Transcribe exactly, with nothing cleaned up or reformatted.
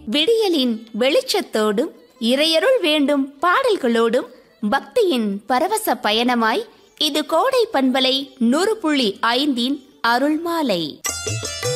விடியலின் வெளிச்சத்தோடும் இறையருள் வேண்டும் பாடல்களோடும் பக்தியின் பரவச பயணமாய் இது கோடை பண்பலை நூறு புள்ளி ஐந்தின் அருள் மாலை.